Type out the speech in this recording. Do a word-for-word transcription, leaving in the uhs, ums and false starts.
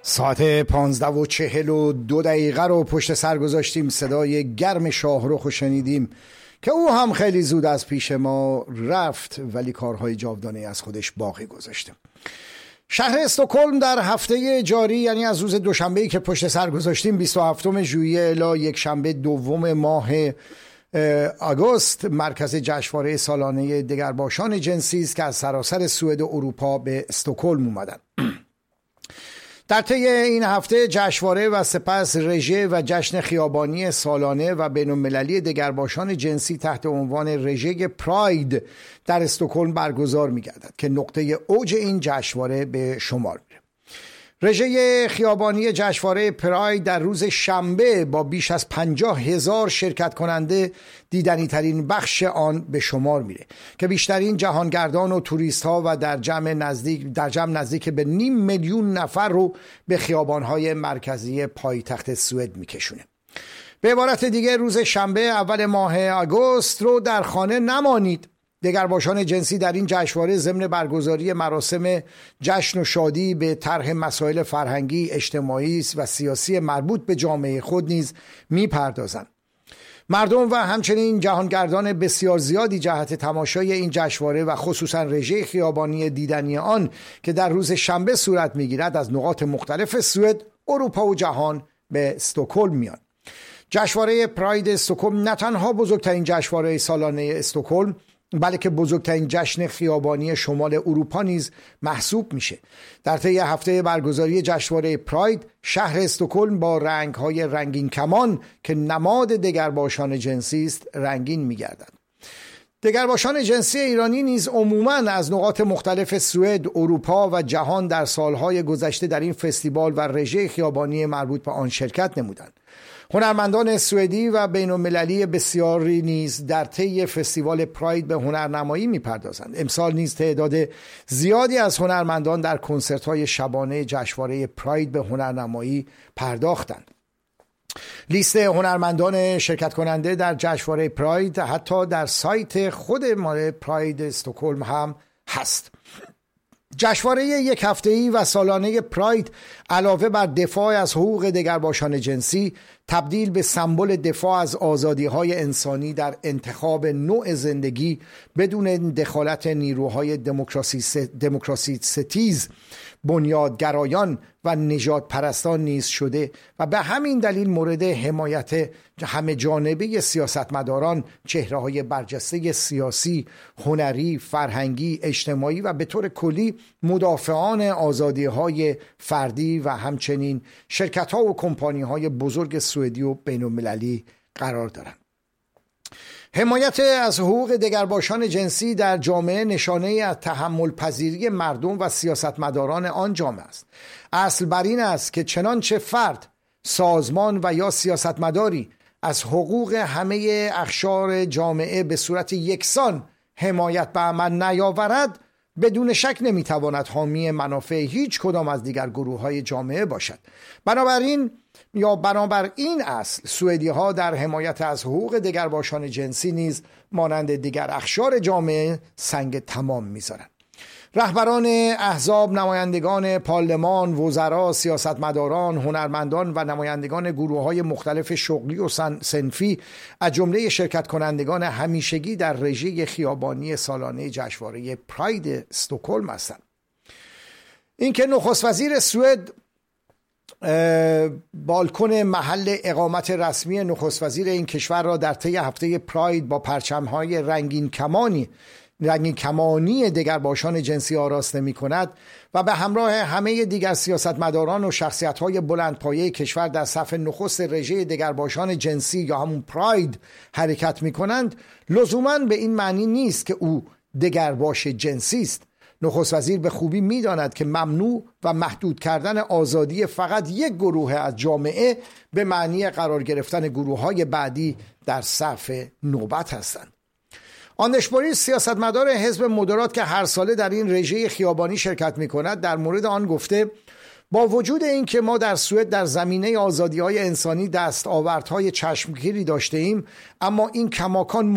ساعت پانزده و چهل و دو دقیقه رو پشت سر گذاشتیم. صدای گرم شاهرخ رو شنیدیم که او هم خیلی زود از پیش ما رفت، ولی کارهای جاودانه از خودش باقی گذاشته. شهر استکهلم در هفته جاری، یعنی از روز دوشنبه‌ای که پشت سر گذاشتیم بیست و هفتم ژوئیه الی یک شنبه دوم ماه آگوست، مرکز جشنواره سالانه دگرباشان جنسی است که از سراسر سوئد و اروپا به استکهلم اومدن. در طی این هفته جشنواره و سپس رژه و جشن خیابانی سالانه و بین‌المللی دگرباشان جنسی تحت عنوان رژه پراید در استکهلم برگزار می‌گردد که نقطه اوج این جشنواره به شمار میره. رژه خیابانی جشنواره پراید در روز شنبه با بیش از پنجاه هزار شرکت کننده دیدنی ترین بخش آن به شمار میره که بیشترین جهانگردان و توریست ها و در جمع نزدیک در جمع نزدیک به نیم میلیون نفر رو به خیابان‌های مرکزی پایتخت سوئد میکشونه. به عبارت دیگه روز شنبه اول ماه آگوست رو در خانه نمانید. دگرباشان جنسی در این جشنواره ضمن برگزاری مراسم جشن و شادی به طرح مسائل فرهنگی، اجتماعی و سیاسی مربوط به جامعه خود نیز میپردازند. مردم و همچنین جهانگردان بسیار زیادی جهت تماشای این جشنواره و خصوصا رژه خیابانی دیدنی آن که در روز شنبه صورت میگیرد از نقاط مختلف سوئد، اروپا و جهان به استکهلم میان. جشنواره پراید استکهلم نه تنها بزرگترین جشنواره سالانه استکهلم، بلکه بزرگترین جشن خیابانی شمال اروپا نیز محسوب میشه. در طی هفته برگزاری جشنواره پراید، شهر استکهلم با رنگ‌های رنگین کمان که نماد دگرباشان جنسی است رنگین می‌گردد. دگرباشان جنسی ایرانی نیز عموماً از نقاط مختلف سوئد، اروپا و جهان در سالهای گذشته در این فستیوال و رژه خیابانی مربوط به آن شرکت نمودند. هنرمندان سوئدی و بین‌المللی بسیاری نیز در طی فستیوال پراید به هنرنمایی می‌پردازند. امسال نیز تعداد زیادی از هنرمندان در کنسرت‌های شبانه جشنواره پراید به هنرنمایی پرداختند. لیست هنرمندان شرکت کننده در جشنواره پراید حتی در سایت خود مال پراید استکهلم هم هست. جشنواره یک هفته‌ای و سالانه پراید علاوه بر دفاع از حقوق دگرباشان جنسی، تبدیل به سمبل دفاع از آزادی‌های انسانی در انتخاب نوع زندگی بدون دخالت نیروهای دموکراسی دموکراسی ستیز، بنیادگرایان و نژاد پرستان نیز شده و به همین دلیل مورد حمایت همه جانبه سیاستمداران، چهره‌های برجسته سیاسی، هنری، فرهنگی، اجتماعی و به طور کلی مدافعان آزادی‌های فردی و همچنین شرکت‌ها و کمپانی‌های بزرگ سوئدی و بین‌المللی قرار دارند. حمایت از حقوق دگرباشان جنسی در جامعه نشانه از تحمل پذیری مردم و سیاستمداران آن جامعه است. اصل بر این است که چنانچه فرد، سازمان و یا سیاستمداری از حقوق همه اقشار جامعه به صورت یکسان حمایت به عمل نیاورد، بدون شک نمیتواند حامی منافع هیچ کدام از دیگر گروه‌های جامعه باشد. بنابراین یا بنابر این اصل سوئدی ها در حمایت از حقوق دگرباشان جنسی نیز مانند دیگر اقشار جامعه سنگ تمام می‌ذارند. رهبران احزاب، نمایندگان پارلمان، وزرا، سیاستمداران، هنرمندان و نمایندگان گروه‌های مختلف شغلی و صنفی از جمله شرکت کنندگان همیشگی در رژه خیابانی سالانه جشنواره پراید استکهلم هستند. اینکه نخست وزیر سوئد بالکن محل اقامت رسمی نخست وزیر این کشور را در طی هفته پراید با پرچم‌های رنگین کمانی رنگین کمانی دگرباشان جنسی آراسته می کند و به همراه همه دیگر سیاستمداران و شخصیت‌های بلندپایه کشور در صف نخست رژه دگرباشان جنسی یا همون پراید حرکت می کنند، لزوماً به این معنی نیست که او دگرباش جنسی است. نخست وزیر به خوبی می داند که ممنوع و محدود کردن آزادی فقط یک گروه از جامعه به معنی قرار گرفتن گروه‌های بعدی در صف نوبت هستند. آندرس بوریس، سیاستمدار حزب مدرات که هر ساله در این رژه خیابانی شرکت می کند، در مورد آن گفته با وجود این که ما در سوئد در زمینه آزادی‌های انسانی دستاوردهای چشمگیری داشته ایم، اما این کماکان